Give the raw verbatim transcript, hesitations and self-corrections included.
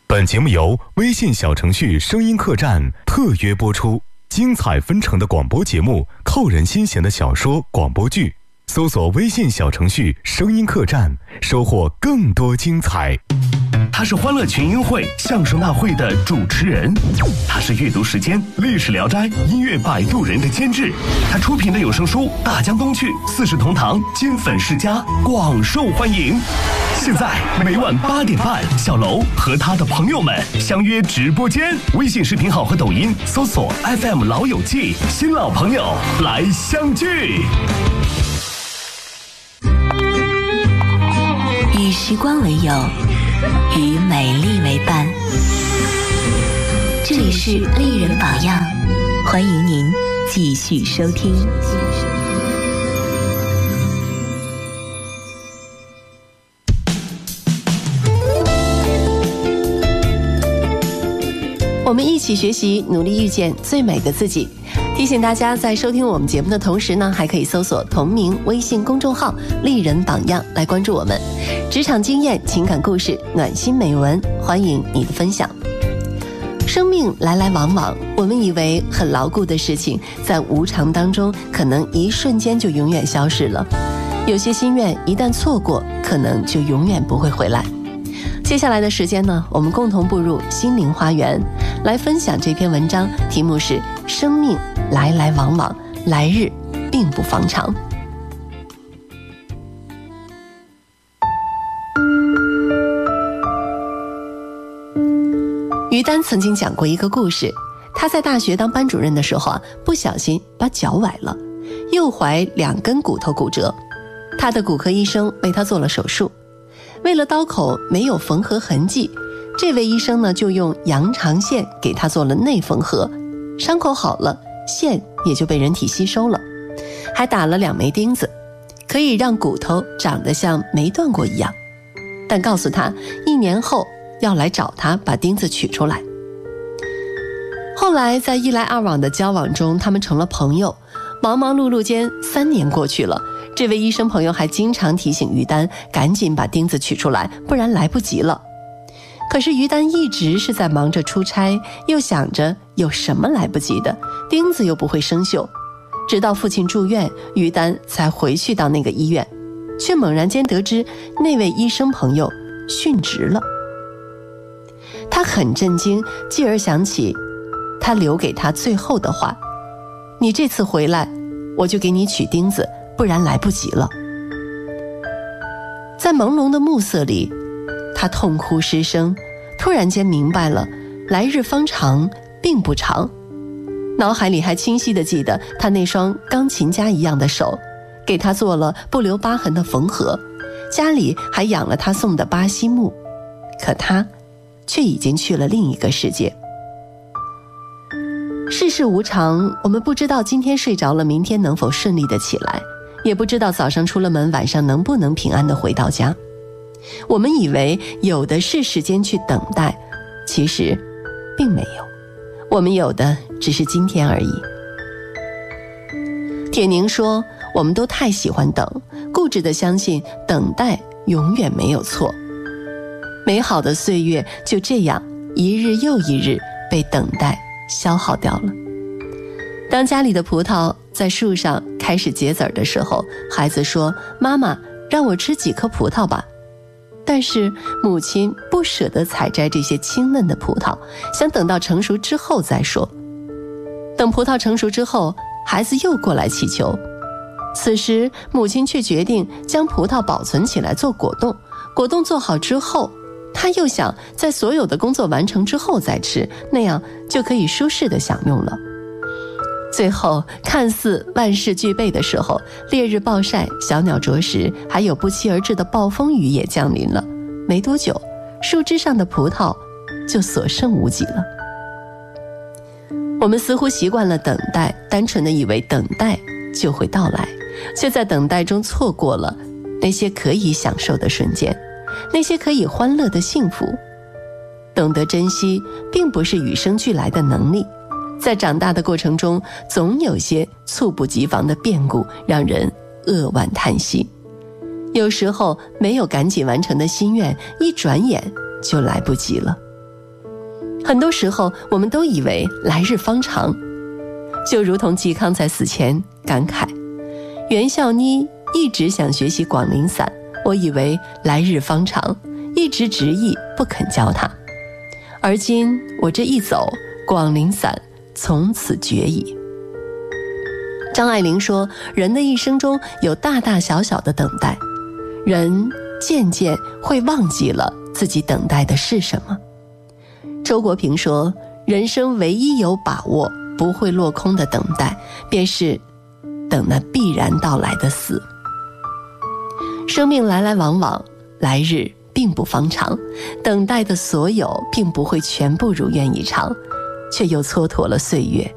本节目由微信小程序声音客栈特约播出，精彩纷呈的广播节目，扣人心弦的小说广播剧，搜索微信小程序声音客栈，收获更多精彩。 他是欢乐群英会相声大会的主持人，他是阅读时间历史聊斋音乐摆渡人的监制，他出品的有声书大江东去四世同堂金粉世家广受欢迎。现在每晚八点半，小楼和他的朋友们相约直播间，微信视频号和抖音搜索 F M 老友记，新老朋友来相聚。 与时光为友，与美丽为伴。这里是丽人榜样，欢迎您继续收听。我们一起学习，努力遇见最美的自己。提醒大家，在收听我们节目的同时呢，还可以搜索同名微信公众号丽人榜样来关注我们。职场经验、情感故事、暖心美文，欢迎你的分享。生命来来往往，我们以为很牢固的事情，在无常当中可能一瞬间就永远消失了。有些心愿一旦错过，可能就永远不会回来。接下来的时间呢，我们共同步入心灵花园，来分享这篇文章，题目是生命来来往往，来日并不方长。于丹曾经讲过一个故事，他在大学当班主任的时候啊，不小心把脚崴了，右踝两根骨头骨折，他的骨科医生为他做了手术。为了刀口没有缝合痕迹，这位医生呢就用羊肠线给他做了内缝合，伤口好了，线也就被人体吸收了，还打了两枚钉子，可以让骨头长得像没断过一样。但告诉他一年后要来找他把钉子取出来。后来在一来二往的交往中，他们成了朋友，忙忙碌碌间三年过去了，这位医生朋友还经常提醒于丹赶紧把钉子取出来，不然来不及了。可是于丹一直是在忙着出差，又想着有什么来不及的，钉子又不会生锈。直到父亲住院，于丹才回去到那个医院，却猛然间得知那位医生朋友殉职了。他很震惊，继而想起他留给他最后的话：你这次回来，我就给你取钉子，不然来不及了。在朦胧的暮色里，他痛哭失声，突然间明白了来日方长并不长。脑海里还清晰地记得他那双钢琴家一样的手，给他做了不留疤痕的缝合，家里还养了他送的巴西木，可他却已经去了另一个世界。世事无常，我们不知道今天睡着了，明天能否顺利的起来，也不知道早上出了门，晚上能不能平安的回到家。我们以为有的是时间去等待，其实并没有，我们有的只是今天而已。铁凝说，我们都太喜欢等，固执地相信等待永远没有错。美好的岁月就这样一日又一日被等待消耗掉了。当家里的葡萄在树上开始结籽的时候，孩子说，妈妈，让我吃几颗葡萄吧。但是母亲不舍得采摘这些清嫩的葡萄，想等到成熟之后再说。等葡萄成熟之后，孩子又过来祈求，此时母亲却决定将葡萄保存起来做果冻，果冻做好之后，他又想在所有的工作完成之后再吃，那样就可以舒适地享用了。最后看似万事俱备的时候，烈日暴晒，小鸟啄食，还有不期而至的暴风雨也降临了。没多久，树枝上的葡萄就所剩无几了。我们似乎习惯了等待，单纯的以为等待就会到来，却在等待中错过了那些可以享受的瞬间，那些可以欢乐的幸福。懂得珍惜并不是与生俱来的能力，在长大的过程中，总有些猝不及防的变故让人扼腕叹息。有时候没有赶紧完成的心愿，一转眼就来不及了。 很多时候我们都以为来日方长，就如同嵇康在死前感慨，袁孝妮一直想学习广陵散，我以为来日方长，一直执意不肯教他，而今我这一走，广陵散从此绝矣。张爱玲说，人的一生中有大大小小的等待，人渐渐会忘记了自己等待的是什么。周国平说，人生唯一有把握不会落空的等待，便是等那必然到来的死。生命来来往往，来日并不方长，等待的所有并不会全部如愿以偿，却又蹉跎了岁月，